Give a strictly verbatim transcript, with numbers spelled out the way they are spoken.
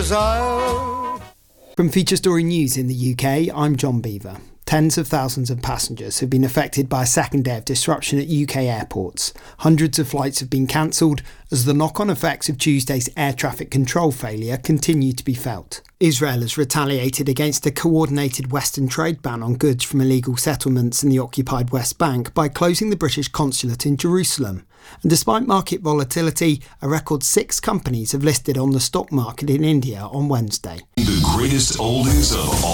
From Feature Story News in the U K, I'm John Beaver. Tens of thousands of passengers have been affected by a second day of disruption at U K airports. Hundreds of flights have been cancelled as the knock-on effects of Tuesday's air traffic control failure continue to be felt. Israel has retaliated against a coordinated Western trade ban on goods from illegal settlements in the occupied West Bank by closing the British consulate in Jerusalem. And despite market volatility, a record six companies have listed on the stock market in India on Wednesday. The greatest oldies of all